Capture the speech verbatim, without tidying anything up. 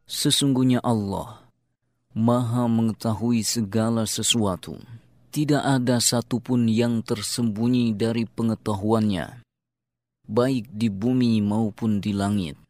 Sesungguhnya Allah Maha mengetahui segala sesuatu. Tidak ada satupun yang tersembunyi dari pengetahuannya, baik di bumi maupun di langit.